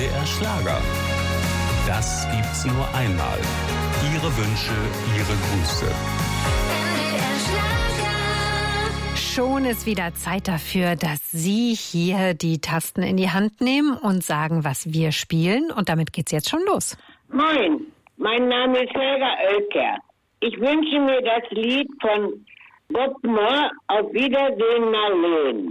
NDR Schlager. Das gibt's nur einmal. Ihre Wünsche, Ihre Grüße. Schon ist wieder Zeit dafür, dass Sie hier die Tasten in die Hand nehmen und sagen, was wir spielen. Und damit geht's jetzt schon los. Moin, mein Name ist Helga Oelker. Ich wünsche mir das Lied von Bob Moore, Auf Wiedersehen, Marleen.